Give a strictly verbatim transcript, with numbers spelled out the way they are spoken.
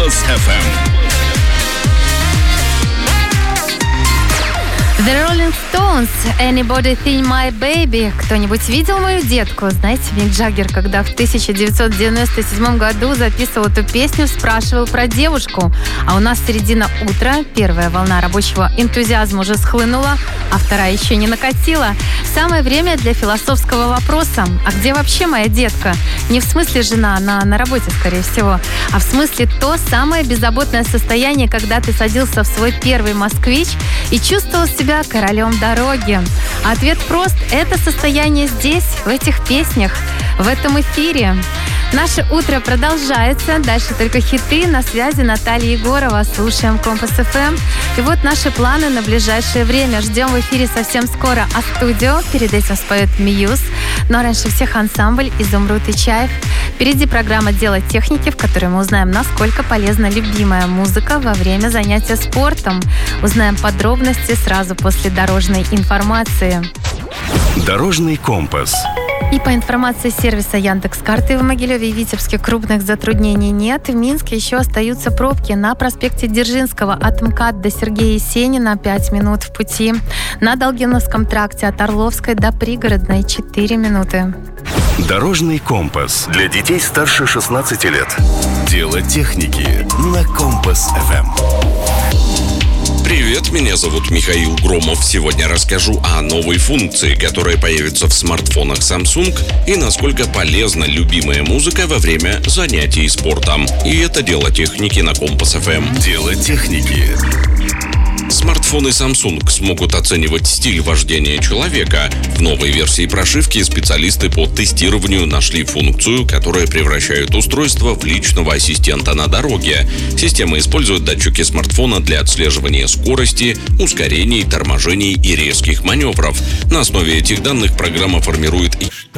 Компас эф эм. The Rolling Stones, Anybody Seen My Baby. Кто-нибудь видел мою детку? Знаете, Мик Джаггер, когда в тысяча девятьсот девяносто седьмом году записывал эту песню, спрашивал про девушку. А у нас середина утра, первая волна рабочего энтузиазма уже схлынула, а вторая еще не накатила. Самое время для философского вопроса. А где вообще моя детка? Не в смысле жена, она на работе, скорее всего, а в смысле то самое беззаботное состояние, когда ты садился в свой первый «Москвич» и чувствовал себя королем дороги. Ответ прост. Это состояние здесь, в этих песнях, в этом эфире. Наше утро продолжается. Дальше только хиты. На связи Наталья Егорова. Слушаем Компас эф эм. И вот наши планы на ближайшее время. Ждем в эфире совсем скоро А-студио. Перед этим споет Мьюз. Но раньше всех ансамбль Изумруд и Чайф. Впереди программа «Дело техники», в которой мы узнаем, насколько полезна любимая музыка во время занятия спортом. Узнаем подробности сразу после дорожной информации. Дорожный компас. И по информации сервиса Яндекс.Карты, в Могилеве и Витебске крупных затруднений нет. В Минске еще остаются пробки на проспекте Дзержинского от МКАД до Сергея Есенина пять минут в пути. На Долгиновском тракте от Орловской до Пригородной четыре минуты. Дорожный компас для детей старше шестнадцати лет. Дело техники на Компас эф эм. Привет, меня зовут Михаил Громов. Сегодня расскажу о новой функции, которая появится в смартфонах Samsung, и насколько полезна любимая музыка во время занятий спортом. И это дело техники на Компас эф эм. Дело техники. Смартфоны Samsung смогут оценивать стиль вождения человека. В новой версии прошивки специалисты по тестированию нашли функцию, которая превращает устройство в личного ассистента на дороге. Система использует датчики смартфона для отслеживания скорости, ускорений, торможений и резких маневров. На основе этих данных программа формирует